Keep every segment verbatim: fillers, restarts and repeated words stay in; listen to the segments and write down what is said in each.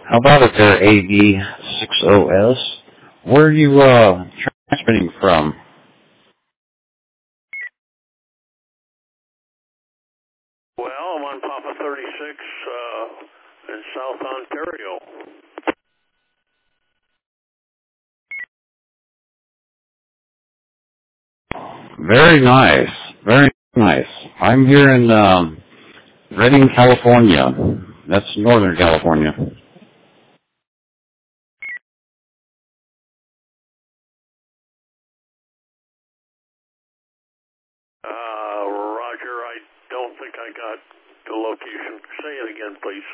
How about if they're A V six O S? Where are you uh, transmitting from? Well, I'm on Papa thirty-six uh, in South Ontario. Very nice. Very nice. I'm here in um, Redding, California. That's Northern California. Uh, Roger, I don't think I got the location. Say it again, please.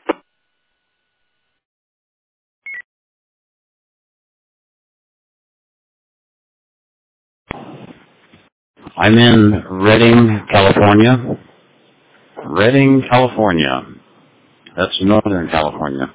I'm in Redding, California. Redding, California. That's Northern California.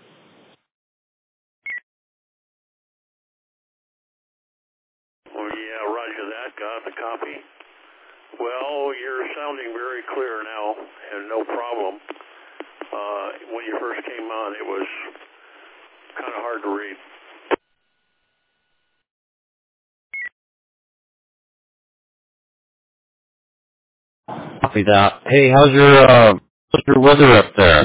Oh, yeah, Roger that. Got the copy. Well, you're sounding very clear now, and no problem. Uh, when you first came on, it was kind of hard to read. Copy that. Hey, how's your uh, how's your weather up there?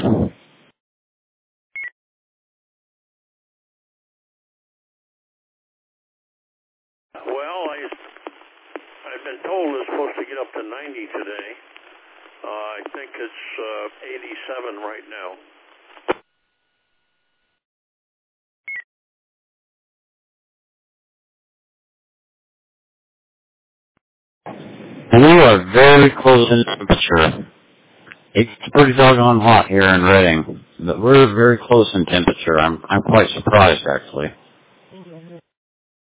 Well, I, I've been told it's supposed to get up to ninety today. Uh, I think it's uh, eighty-seven right now. We are very close in temperature. It's pretty doggone hot here in Redding, but we're very close in temperature. I'm I'm quite surprised actually.